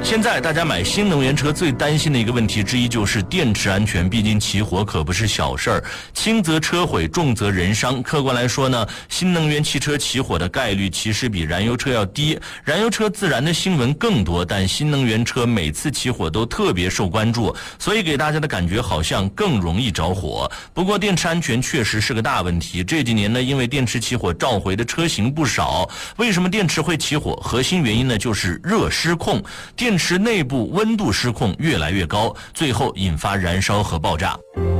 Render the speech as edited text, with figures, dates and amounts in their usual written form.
现在大家买新能源车最担心的一个问题之一就是电池安全，毕竟起火可不是小事儿，轻则车毁，重则人伤。客观来说呢，新能源汽车起火的概率其实比燃油车要低，燃油车自燃的新闻更多，但新能源车每次起火都特别受关注，所以给大家的感觉好像更容易着火。不过电池安全确实是个大问题，这几年呢，因为电池起火召回的车型不少。为什么电池会起火？核心原因呢就是热失控，电池内部温度失控越来越高，最后引发燃烧和爆炸。